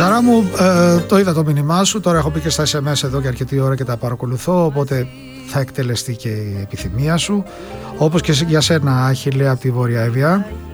Σάρα μου, το είδα το μήνυμά σου. Τώρα έχω πει και στα SMS εδώ και αρκετή ώρα και τα παρακολουθώ, οπότε θα εκτελεστεί και η επιθυμία σου. Όπως και για σένα, Άχιλε, από τη Βόρεια Εύβοια.